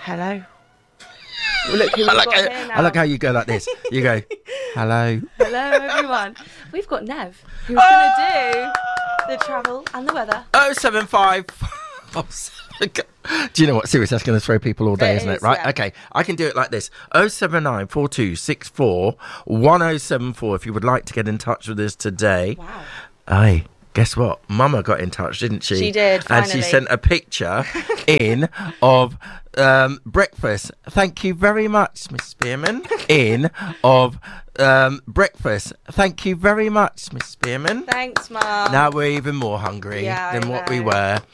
Hello. Well, look who we've got here now. I like how you go like this. You go, hello. Hello, everyone. We've got Nev, who's going to do the travel and the weather. 075. Do you know what? Seriously, that's going to throw people all day, isn't it? Right? Yeah. Okay. I can do it like this. 079 4264 1074 if you would like to get in touch with us today. Wow. Aye. Guess what? Mama got in touch, didn't she? She did, finally. And she sent a picture in of breakfast. Thank you very much, Miss Spearman. In of breakfast. Thank you very much, Miss Spearman. Thanks, Mum. Now we're even more hungry Yeah, than I what we know. were.